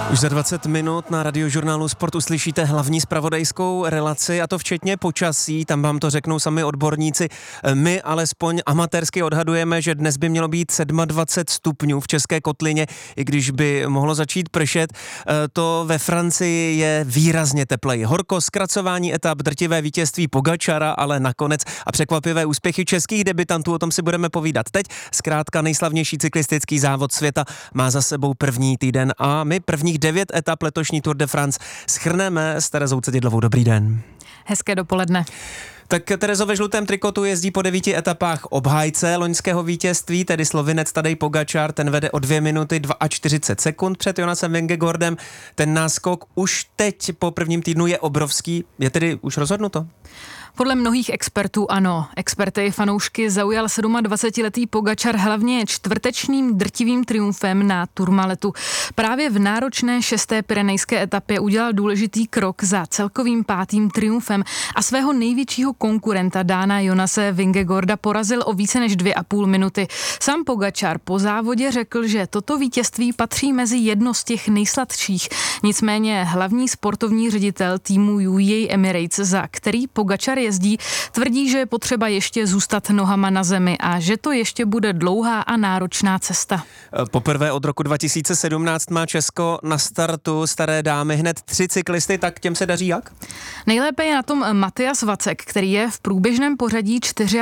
Už za 20 minut na Radiožurnálu Sport uslyšíte hlavní zpravodajskou relaci, a to včetně počasí, tam vám to řeknou sami odborníci. My alespoň amatérsky odhadujeme, že dnes by mělo být 27 stupňů v České kotlině, i když by mohlo začít pršet. To ve Francii je výrazně tepleji. Horko, zkracování etap, drtivé vítězství Pogačara, ale nakonec a překvapivé úspěchy českých debutantů, o tom si budeme povídat teď. Zkrátka nejslavnější cyklistický závod světa má za sebou první týden a my prvních 9 etap letošní Tour de France shrneme s Terezou Cedidlovou. Dobrý den. Hezké dopoledne. Tak Terezo, ve žlutém trikotu jezdí po 9 etapách obhájce loňského vítězství, tedy Slovinec Tadej Pogačar, ten vede o 2 minuty 42 sekund před Jonasem Vingegaardem. Ten náskok už teď po prvním týdnu je obrovský, je tedy už rozhodnuto? Podle mnohých expertů ano. Experty i fanoušky zaujal 27letý Pogačar hlavně čtvrtečním drtivým triumfem na Tourmaletu. Právě v náročné 6. pyrenejské etapě udělal důležitý krok za celkovým 5. triumfem a svého největšího konkurenta Dána Jonase Vingegaarda porazil o více než 2,5 minuty. Sám Pogačar po závodě řekl, že toto vítězství patří mezi jedno z těch nejsladších. Nicméně hlavní sportovní ředitel týmu UAE Emirates, za který Pogačar jezdí, tvrdí, že je potřeba ještě zůstat nohama na zemi a že to ještě bude dlouhá a náročná cesta. Poprvé od roku 2017 má Česko na startu staré dámy hned 3 cyklisty, tak těm se daří jak? Nejlépe je na tom Matyas Vacek, který je v průběžném pořadí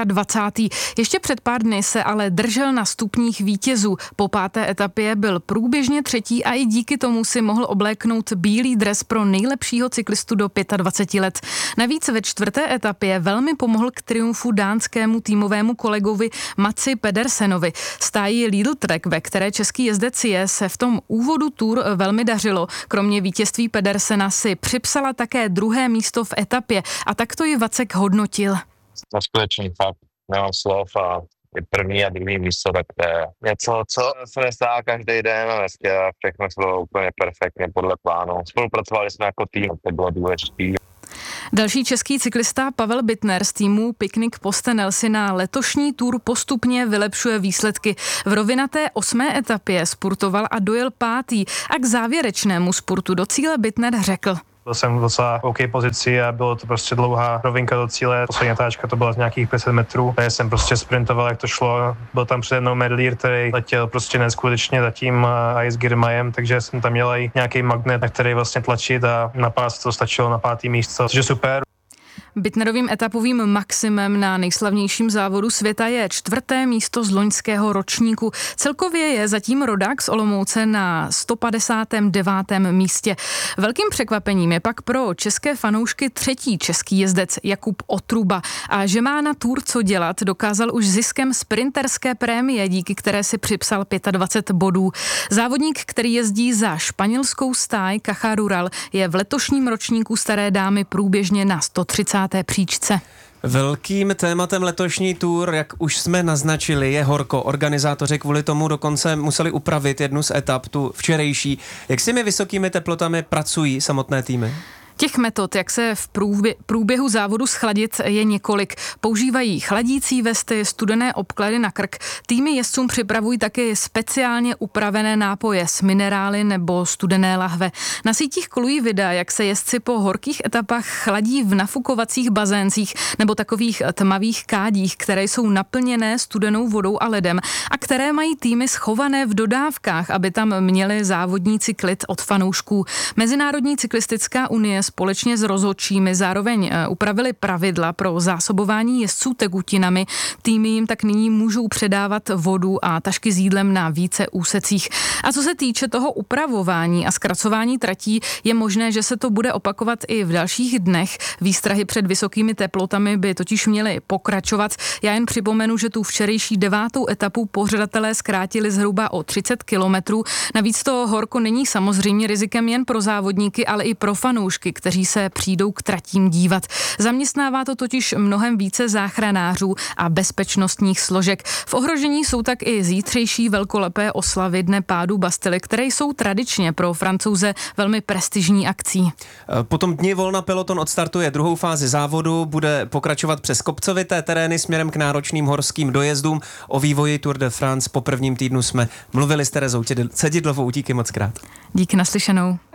24. Ještě před pár dny se ale držel na stupních vítězů. Po 5. etapě byl průběžně 3. a i díky tomu si mohl obléknout bílý dres pro nejlepšího cyklistu do 25 let. Navíc ve 4. etapě velmi pomohl k triumfu dánskému týmovému kolegovi Matsi Pedersenovi. Stáji Lidl Trek, ve které český jezdec je, se v tom úvodu Tour velmi dařilo. Kromě vítězství Pedersena si připsala také 2. místo v etapě a tak to ji Vacek hodnotil. Skutečně fakt nemám slov a je první a druhý místo, tak to je něco, co se nestává každý den a dneska všechno bylo úplně perfektně podle plánu. Spolupracovali jsme jako tým, to bylo důležité. Další český cyklista Pavel Bittner z týmu Picnic Postenel si na letošní Tour postupně vylepšuje výsledky. V rovinaté 8. etapě spurtoval a dojel 5. a k závěrečnému spurtu do cíle Bittner řekl: Byl jsem v docela OK pozici a bylo to prostě dlouhá rovinka do cíle. Poslední natáčka to byla z nějakých 500 metrů. Já jsem prostě sprintoval, jak to šlo. Byl tam přede mnou Medlír, který letěl prostě neskutečně za tím Ice Girmajem, takže jsem tam měl i nějaký magnet, na který vlastně tlačit a na pás to stačilo na 5. místo, což je super. Bittnerovým etapovým maximem na nejslavnějším závodu světa je 4. místo z loňského ročníku. Celkově je zatím rodák z Olomouce na 159. místě. Velkým překvapením je pak pro české fanoušky 3. český jezdec Jakub Otruba. A že má na Tour co dělat, dokázal už ziskem sprinterské prémie, díky které si připsal 25 bodů. Závodník, který jezdí za španělskou stáj Caja Rural, je v letošním ročníku staré dámy průběžně na 130. příčce. Velkým tématem letošní Tour, jak už jsme naznačili, je horko. Organizátoři kvůli tomu dokonce museli upravit jednu z etap, tu včerejší. Jak s těmi vysokými teplotami pracují samotné týmy? Těch metod, jak se v průběhu závodu schladit, je několik. Používají chladící vesty, studené obklady na krk. Týmy jezdcům připravují taky speciálně upravené nápoje s minerály nebo studené lahve. Na sítích kolují videa, jak se jezdci po horkých etapách chladí v nafukovacích bazéncích nebo takových tmavých kádích, které jsou naplněné studenou vodou a ledem a které mají týmy schované v dodávkách, aby tam měli závodníci klid od fanoušků. Mezinárodní cyklistická unie společně s rozhodčími zároveň upravili pravidla pro zásobování jezdců tekutinami. Týmy jim tak nyní můžou předávat vodu a tašky s jídlem na více úsecích. A co se týče toho upravování a zkracování tratí, je možné, že se to bude opakovat i v dalších dnech. Výstrahy před vysokými teplotami by totiž měly pokračovat. Já jen připomenu, že tu včerejší 9. etapu pořadatelé zkrátili zhruba o 30 kilometrů. Navíc to horko není samozřejmě rizikem jen pro závodníky, ale i pro fanoušky, kteří se přijdou k tratím dívat. Zaměstnává to totiž mnohem více záchranářů a bezpečnostních složek. V ohrožení jsou tak i zítřejší velkolepé oslavy Dne pádu Bastily, které jsou tradičně pro Francouze velmi prestižní akcí. Po tom dni volna peloton odstartuje druhou fázi závodu, bude pokračovat přes kopcovité terény směrem k náročným horským dojezdům. O vývoji Tour de France po prvním týdnu jsme mluvili s Terezou Cedidlovou. Díky moc krát. Díky, naslyšenou.